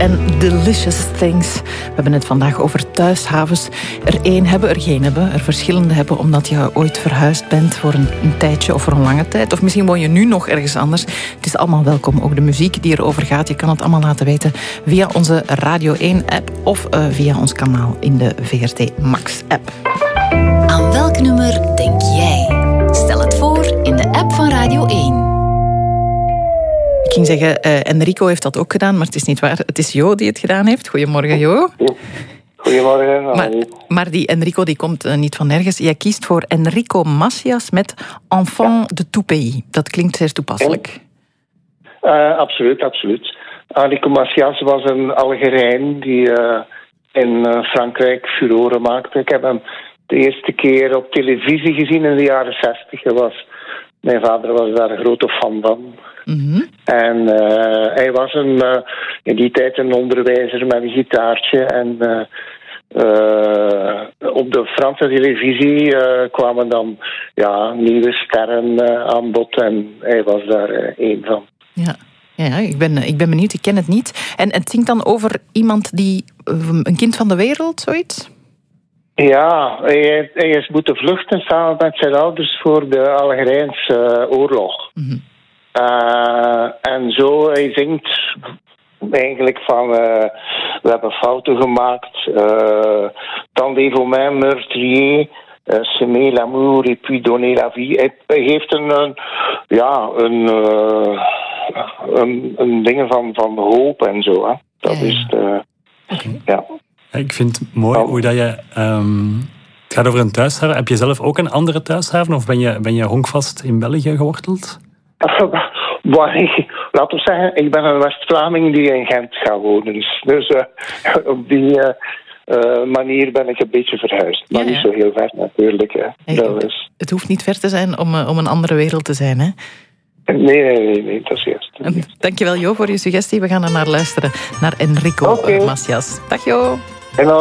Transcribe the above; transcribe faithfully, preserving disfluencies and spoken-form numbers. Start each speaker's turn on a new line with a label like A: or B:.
A: en Delicious Things. We hebben het vandaag over thuishavens. Er één hebben, er geen hebben. Er verschillende hebben omdat je ooit verhuisd bent voor een, een tijdje of voor een lange tijd. Of misschien woon je nu nog ergens anders. Het is allemaal welkom. Ook de muziek die erover gaat. Je kan het allemaal laten weten via onze Radio één-app of uh, via ons kanaal in de V R T Max-app.
B: Aan welk nummer denk jij? Stel het voor in de app van Radio één.
A: Ik ging zeggen, uh, Enrico heeft dat ook gedaan, maar het is niet waar. Het is Jo die het gedaan heeft. Goedemorgen, Jo.
C: Goedemorgen.
A: Maar, maar die Enrico die komt uh, niet van nergens. Jij kiest voor Enrico Macias met Enfant de tout pays. Dat klinkt zeer toepasselijk.
C: Uh, absoluut, absoluut. Enrico Macias was een Algerijn die uh, in uh, Frankrijk furoren maakte. Ik heb hem de eerste keer op televisie gezien in de jaren zestig. Hij was, mijn vader was daar een grote fan van.
A: Mm-hmm.
C: En uh, hij was een, uh, in die tijd een onderwijzer met een gitaartje. En uh, uh, op de Franse televisie uh, kwamen dan ja, nieuwe sterren uh, aan bod. En hij was daar uh, één van.
A: Ja. Ja, ik ben, ik ben benieuwd, ik ken het niet. En het zingt dan over iemand die, een kind van de wereld, zoiets?
C: Ja, hij, hij is moeten vluchten samen met zijn ouders voor de Algerijnse uh, oorlog.
A: Mm-hmm.
C: Uh, en zo, hij zingt eigenlijk van, uh, we hebben fouten gemaakt. Uh, Tendez vos mains meurtriers, uh, semer l'amour et puis donner la vie. Hij, hij heeft een, een ja, een... Uh, Een, een dingen van, van hoop en zo. Hè. Dat ja, ja. is de...
A: Okay.
C: Ja.
D: Ik vind het mooi hoe dat je... Um, het gaat over een thuishaven. Heb je zelf ook een andere thuishaven? Of ben je, ben je honkvast in België geworteld?
C: Laten we zeggen, ik ben een West-Vlaming die in Gent gaat wonen. Dus uh, op die uh, uh, manier ben ik een beetje verhuisd. Maar ja, ja. niet zo heel ver natuurlijk. Hè.
A: Hey,
C: dat is...
A: Het hoeft niet ver te zijn om, uh, om een andere wereld te zijn, hè?
C: Nee, nee, nee, nee, dat is juist.
A: Dankjewel Jo voor je suggestie. We gaan er naar luisteren. Naar Enrico
C: okay.
A: Macias. Dag Jo.